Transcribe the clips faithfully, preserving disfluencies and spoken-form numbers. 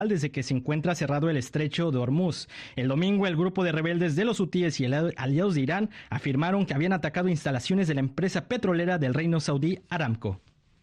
desde que se encuentra cerrado el estrecho de Hormuz. El domingo, el grupo de rebeldes de los hutíes y aliados de Irán afirmaron que habían atacado instalaciones de la empresa petrolera del Reino Saudí Aramco.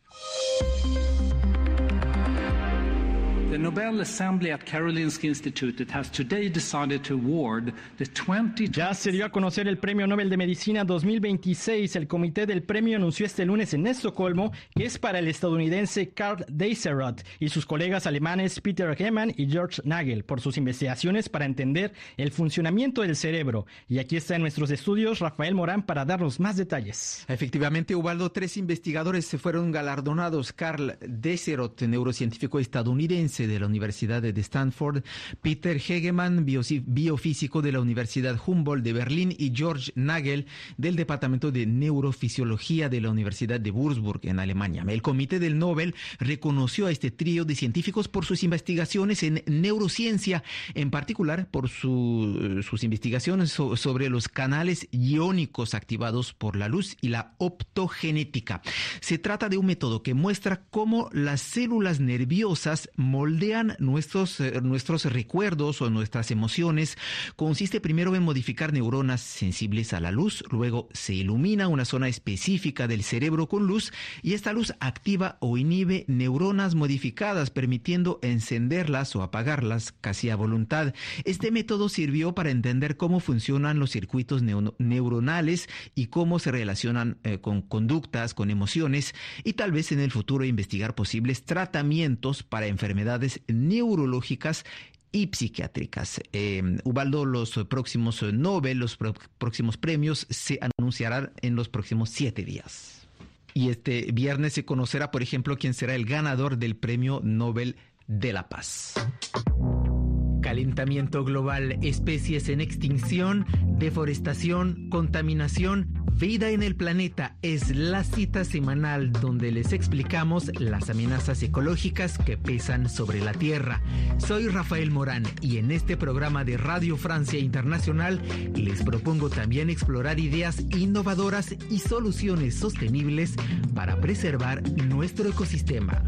The Nobel Assembly at Karolinska Institutet has today decided to award the twenty... Ya se dio a conocer el Premio Nobel de Medicina dos mil veintiséis. El comité del premio anunció este lunes en Estocolmo que es para el estadounidense Karl Deisseroth y sus colegas alemanes Peter Hegemann y George Nagel por sus investigaciones para entender el funcionamiento del cerebro. Y aquí está en nuestros estudios Rafael Morán para darnos más detalles. Efectivamente, Ubaldo, tres investigadores se fueron galardonados. Karl Deisseroth, neurocientífico estadounidense de la Universidad de Stanford, Peter Hegemann, biofísico de la Universidad Humboldt de Berlín, y George Nagel, del Departamento de Neurofisiología de la Universidad de Würzburg, en Alemania. El Comité del Nobel reconoció a este trío de científicos por sus investigaciones en neurociencia, en particular por su, sus investigaciones so, sobre los canales iónicos activados por la luz y la optogenética. Se trata de un método que muestra cómo las células nerviosas moldean nuestros, eh, nuestros recuerdos o nuestras emociones. Consiste primero en modificar neuronas sensibles a la luz, luego se ilumina una zona específica del cerebro con luz y esta luz activa o inhibe neuronas modificadas, permitiendo encenderlas o apagarlas casi a voluntad. Este método sirvió para entender cómo funcionan los circuitos neu- neuronales y cómo se relacionan eh, con conductas, con emociones, y tal vez en el futuro investigar posibles tratamientos para enfermedades neurológicas y psiquiátricas. Eh, Ubaldo, los próximos Nobel, los pro- próximos premios se anunciarán en los próximos siete días. Y este viernes se conocerá, por ejemplo, quién será el ganador del Premio Nobel de la Paz. Calentamiento global, especies en extinción, deforestación, contaminación, vida en el planeta es la cita semanal donde les explicamos las amenazas ecológicas que pesan sobre la Tierra. Soy Rafael Morán y en este programa de Radio Francia Internacional les propongo también explorar ideas innovadoras y soluciones sostenibles para preservar nuestro ecosistema.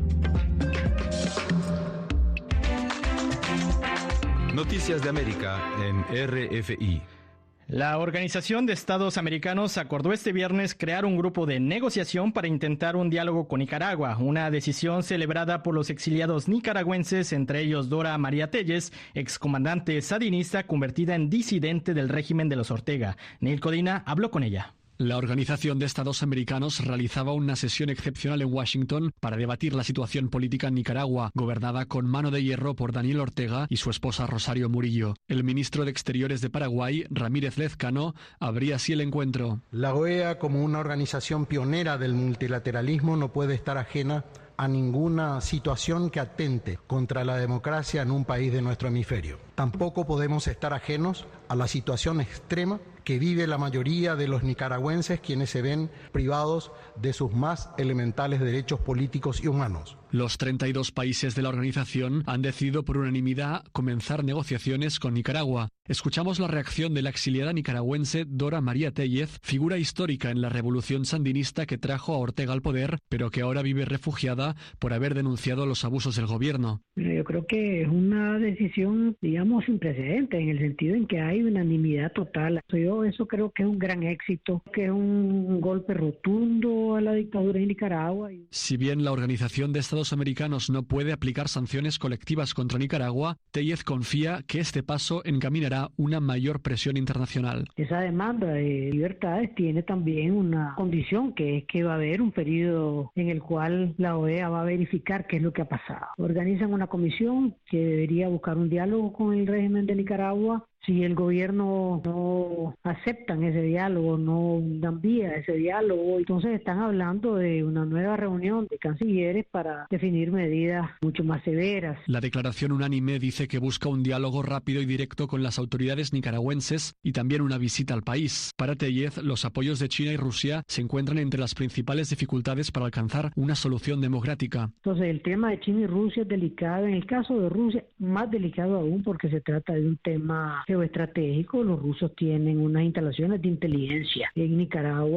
Noticias de América en R F I. La Organización de Estados Americanos acordó este viernes crear un grupo de negociación para intentar un diálogo con Nicaragua, una decisión celebrada por los exiliados nicaragüenses, entre ellos Dora María Tellez, excomandante sandinista convertida en disidente del régimen de los Ortega. Neil Codina habló con ella. La Organización de Estados Americanos realizaba una sesión excepcional en Washington para debatir la situación política en Nicaragua, gobernada con mano de hierro por Daniel Ortega y su esposa Rosario Murillo. El ministro de Exteriores de Paraguay, Ramírez Lezcano, abría así el encuentro. La O E A, como una organización pionera del multilateralismo, no puede estar ajena a ninguna situación que atente contra la democracia en un país de nuestro hemisferio. Tampoco podemos estar ajenos a la situación extrema que vive la mayoría de los nicaragüenses, quienes se ven privados de sus más elementales derechos políticos y humanos. Los treinta y dos países de la organización han decidido por unanimidad comenzar negociaciones con Nicaragua. Escuchamos la reacción de la exiliada nicaragüense Dora María Tellez, figura histórica en la revolución sandinista que trajo a Ortega al poder, pero que ahora vive refugiada por haber denunciado los abusos del gobierno. Yo creo que es una decisión, digamos, sin precedentes, en el sentido en que hay unanimidad total. Yo eso creo que es un gran éxito, que es un golpe rotundo a la dictadura en Nicaragua. Si bien la Organización de Estados Americanos no puede aplicar sanciones colectivas contra Nicaragua, Tellez confía que este paso encaminará una mayor presión internacional. Esa demanda de libertades tiene también una condición, que es que va a haber un periodo en el cual la O E A va a verificar qué es lo que ha pasado. Organizan una comisión que debería buscar un diálogo con el régimen de Nicaragua. Si el gobierno no aceptan ese diálogo, no dan vía a ese diálogo, entonces están hablando de una nueva reunión de cancilleres para definir medidas mucho más severas. La declaración unánime dice que busca un diálogo rápido y directo con las autoridades nicaragüenses y también una visita al país. Para Tellez, los apoyos de China y Rusia se encuentran entre las principales dificultades para alcanzar una solución democrática. Entonces el tema de China y Rusia es delicado. En el caso de Rusia, más delicado aún, porque se trata de un tema geoestratégico. Los rusos tienen unas instalaciones de inteligencia en Nicaragua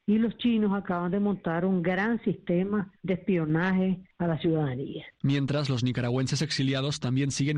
y los chinos acaban de montar un gran sistema de espionaje a la ciudadanía. Mientras, los nicaragüenses exiliados también siguen